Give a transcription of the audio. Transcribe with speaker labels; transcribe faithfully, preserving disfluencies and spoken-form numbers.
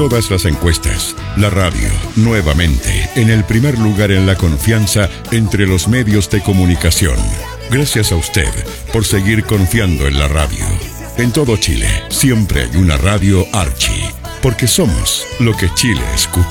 Speaker 1: todas las encuestas, la radio, nuevamente, en el primer lugar en la confianza entre los medios de comunicación. Gracias a usted por seguir confiando en la radio. En todo Chile, siempre hay una radio Archi, porque somos lo que Chile escucha.